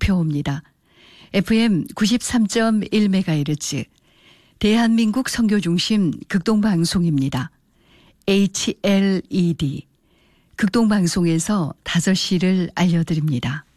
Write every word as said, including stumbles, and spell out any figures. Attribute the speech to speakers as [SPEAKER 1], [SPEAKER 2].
[SPEAKER 1] 살펴옵니다. 에프엠 구십삼 점 일 메가헤르츠 대한민국 선교중심 극동방송입니다. 에이치엘이디 극동방송에서 다섯 시를 알려드립니다.